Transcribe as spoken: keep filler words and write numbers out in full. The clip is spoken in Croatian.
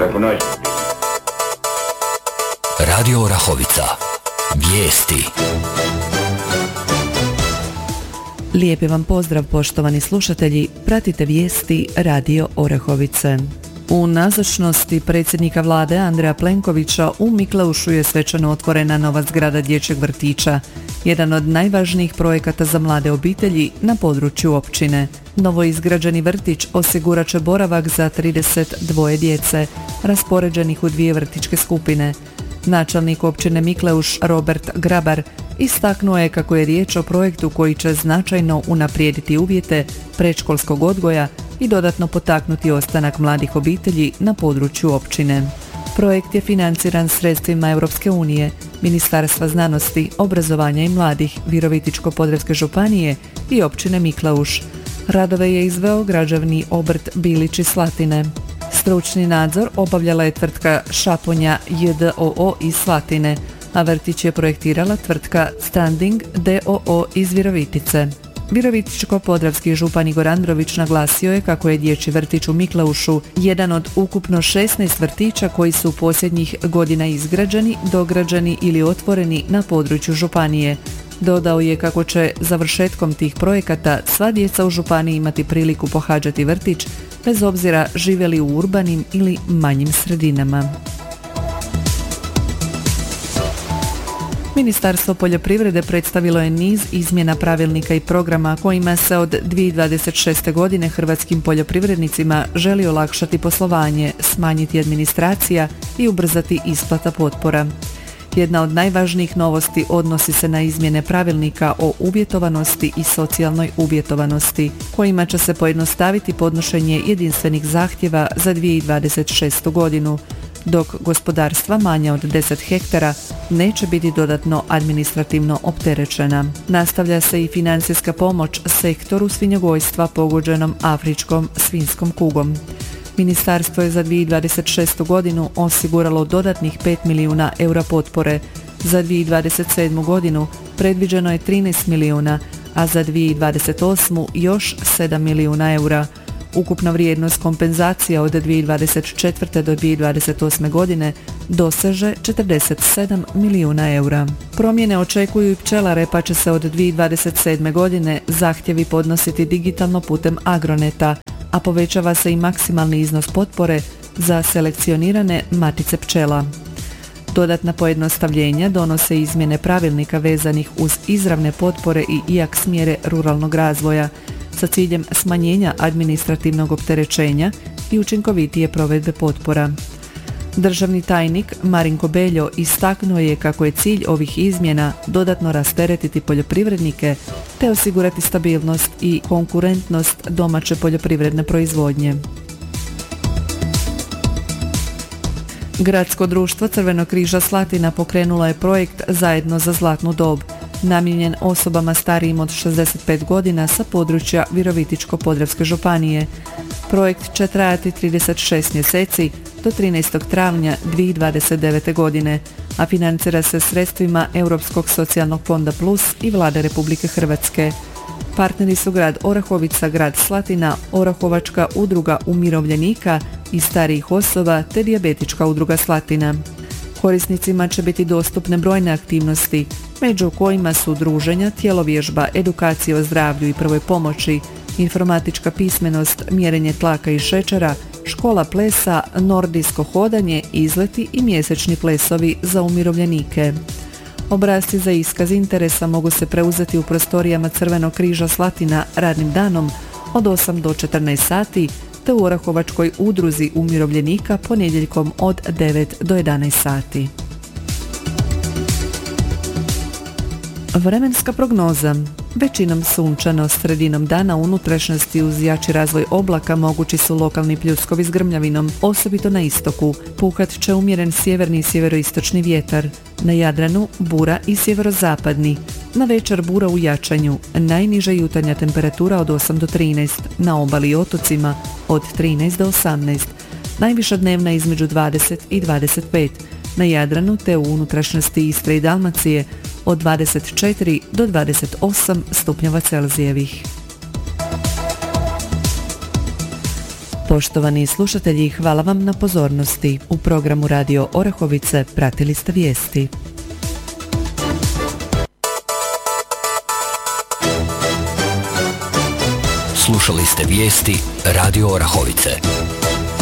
Kako noć? Radio Orahovica. Vijesti. Lijepi vam pozdrav, poštovani slušatelji. Pratite vijesti Radio Orahovice. U nazočnosti predsjednika vlade Andreja Plenkovića u Mikleušu je svečano otvorena nova zgrada dječjeg vrtića, jedan od najvažnijih projekata za mlade obitelji na području općine. Novoizgrađeni vrtić osigurat će boravak za trideset dva djece, raspoređenih u dvije vrtićke skupine. Načelnik općine Mikleuš Robert Grabar istaknuo je kako je riječ o projektu koji će značajno unaprijediti uvjete predškolskog odgoja i dodatno potaknuti ostanak mladih obitelji na području općine. Projekt je financiran sredstvima Europske unije, Ministarstva znanosti, obrazovanja i mladih Virovitičko-podravske županije i općine Mikleuš. Radove je izveo građevni obrt Bilić iz Slatine. Stručni nadzor obavljala je tvrtka Šaponja J D O O iz Slatine, a vrtić je projektirala tvrtka Standing D O O iz Virovitice. Virovitičko-podravski župan Igor Andrović naglasio je kako je dječji vrtić u Mikleušu jedan od ukupno šesnaest vrtića koji su posljednjih godina izgrađeni, dograđeni ili otvoreni na području županije. Dodao je kako će završetkom tih projekata sva djeca u županiji imati priliku pohađati vrtić, bez obzira žive li u urbanim ili manjim sredinama. Ministarstvo poljoprivrede predstavilo je niz izmjena pravilnika i programa kojima se od dvije tisuće dvadeset šeste. godine hrvatskim poljoprivrednicima želi olakšati poslovanje, smanjiti administracija i ubrzati isplata potpora. Jedna od najvažnijih novosti odnosi se na izmjene pravilnika o uvjetovanosti i socijalnoj uvjetovanosti, kojima će se pojednostaviti podnošenje jedinstvenih zahtjeva za dvije tisuće dvadeset šestu. godinu, dok gospodarstva manja od deset hektara neće biti dodatno administrativno opterećena. Nastavlja se i financijska pomoć sektoru svinjogojstva pogođenom afričkom svinjskom kugom. Ministarstvo je za dvije tisuće dvadeset šestu. godinu osiguralo dodatnih pet milijuna eura potpore. Za dvije tisuće dvadeset sedmu. godinu predviđeno je trinaest milijuna, a za dvije tisuće dvadeset osmu. još sedam milijuna eura. Ukupna vrijednost kompenzacija od dvije tisuće dvadeset četvrte. do dvije tisuće dvadeset osme. godine doseže četrdeset sedam milijuna eura. Promjene očekuju i pčelare, pa će se od dvije tisuće dvadeset sedme. godine zahtjevi podnositi digitalno putem Agroneta, a povećava se i maksimalni iznos potpore za selekcionirane matice pčela. Dodatna pojednostavljenja donose izmjene pravilnika vezanih uz izravne potpore i I A K S mjere ruralnog razvoja sa ciljem smanjenja administrativnog opterećenja i učinkovitije provedbe potpora. Državni tajnik Marinko Beljo istaknuo je kako je cilj ovih izmjena dodatno rasteretiti poljoprivrednike te osigurati stabilnost i konkurentnost domaće poljoprivredne proizvodnje. Gradsko društvo Crvenog križa Slatina pokrenulo je projekt Zajedno za zlatnu dob, namijenjen osobama starijim od šezdeset pet godina sa područja Virovitičko-podravske županije. Projekt će trajati trideset šest mjeseci do trinaestog travnja dvije tisuće dvadeset devete. godine, a financira se sredstvima Europskog socijalnog fonda Plus i Vlade Republike Hrvatske. Partneri su grad Orahovica, grad Slatina, Orahovačka udruga umirovljenika i starijih osoba te Dijabetička udruga Slatina. Korisnicima će biti dostupne brojne aktivnosti, među kojima su druženja, tjelovježba, edukacija o zdravlju i prvoj pomoći, informatička pismenost, mjerenje tlaka i šećera, škola plesa, nordijsko hodanje, izleti i mjesečni plesovi za umirovljenike. Obrasci za iskaz interesa mogu se preuzeti u prostorijama Crvenog križa Slatina radnim danom od osam do četrnaest sati te u Orahovačkoj udruzi umirovljenika ponedjeljkom od devet do jedanaest sati. Vremenska prognoza. Većinom sunčano, sredinom dana unutrašnjosti uz jači razvoj oblaka mogući su lokalni pljuskovi s grmljavinom, osobito na istoku. Puhat će umjeren sjeverni i sjeveroistočni vjetar. Na Jadranu bura i sjeverozapadni. Na večer bura u jačanju. Najniža jutarnja temperatura od osam do trinaest. Na obali i otocima od trinaest do osamnaest. Najviša dnevna između dvadeset i dvadeset pet. Na Jadranu te u unutrašnjosti Istre i Dalmacije od dvadeset četiri do dvadeset osam stupnjeva Celzijevih. Poštovani slušatelji, hvala vam na pozornosti. U programu Radio Orahovice pratili ste vijesti. Slušali ste vijesti Radio Orahovice.